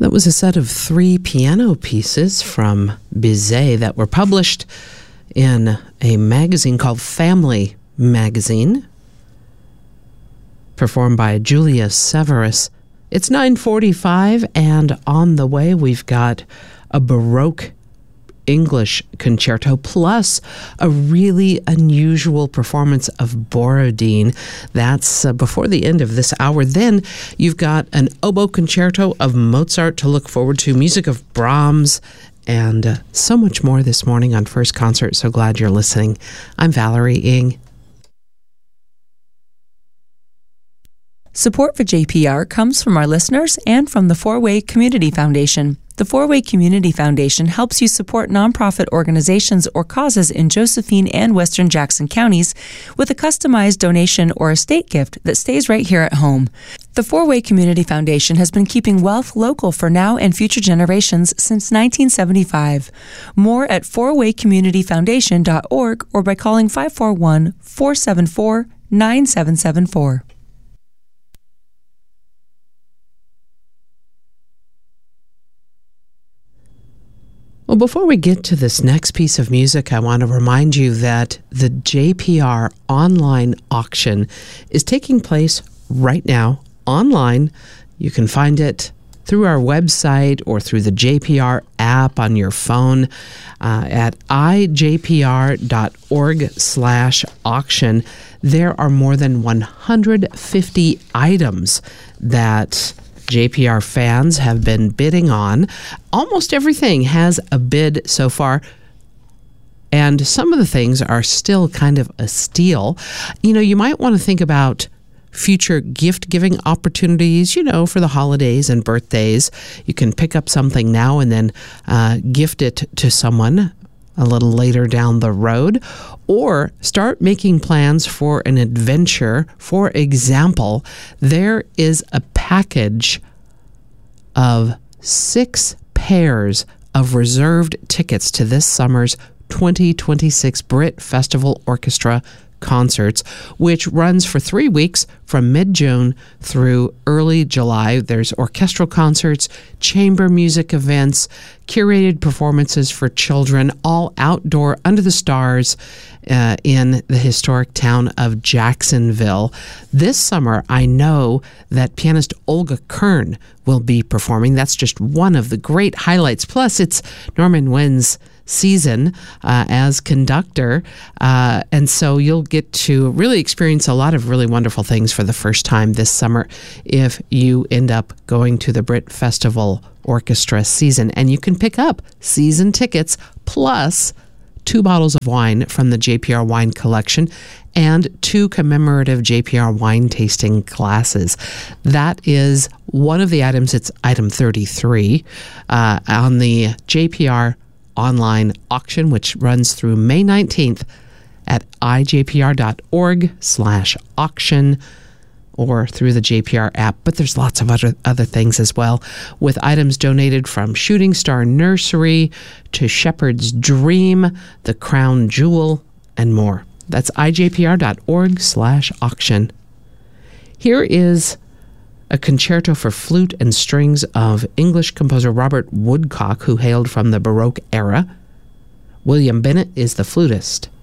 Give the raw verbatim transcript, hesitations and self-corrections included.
That was a set of three piano pieces from Bizet that were published in a magazine called Family Magazine, performed by Julia Severus. It's nine forty-five, and on the way we've got a Baroque English concerto, plus a really unusual performance of Borodin. That's uh, before the end of this hour. Then you've got an oboe concerto of Mozart to look forward to, music of Brahms, and uh, so much more this morning on First Concert. So glad you're listening. I'm Valerie Ing. Support for J P R comes from our listeners and from the Four-Way Community Foundation. The Four-Way Community Foundation helps you support nonprofit organizations or causes in Josephine and Western Jackson counties with a customized donation or estate gift that stays right here at home. The Four-Way Community Foundation has been keeping wealth local for now and future generations since nineteen seventy-five. More at four way community foundation dot org or by calling five four one, four seven four, nine seven seven four. Well, before we get to this next piece of music, I want to remind you that the J P R online auction is taking place right now online. You can find it through our website or through the J P R app on your phone uh, at i j p r dot org slash auction. There are more than one hundred fifty items that J P R fans have been bidding on. Almost everything has a bid so far, and some of the things are still kind of a steal. You know, you might want to think about future gift-giving opportunities, you know, for the holidays and birthdays. You can pick up something now and then uh, gift it to someone a little later down the road, or start making plans for an adventure. For example, there is a package of six pairs of reserved tickets to this summer's twenty twenty-six Brit Festival Orchestra concerts, which runs for three weeks from mid-June through early July. There's orchestral concerts, chamber music events, curated performances for children, all outdoor under the stars uh, in the historic town of Jacksonville. This summer, I know that pianist Olga Kern will be performing. That's just one of the great highlights. Plus, it's Norman Nguyen's season uh, as conductor, uh, and so you'll get to really experience a lot of really wonderful things for the first time this summer if you end up going to the Brit Festival Orchestra season. And you can pick up season tickets plus two bottles of wine from the J P R wine collection and two commemorative J P R wine tasting classes. That is one of the items. It's item thirty-three uh, on the J P R online auction, which runs through May nineteenth at i j p r dot org slash auction or through the J P R app. But there's lots of other, other things as well, with items donated from Shooting Star Nursery to Shepherd's Dream, the Crown Jewel, and more. That's i j p r dot org slash auction. Here is a concerto for flute and strings of English composer Robert Woodcock, who hailed from the Baroque era. William Bennett is the flutist.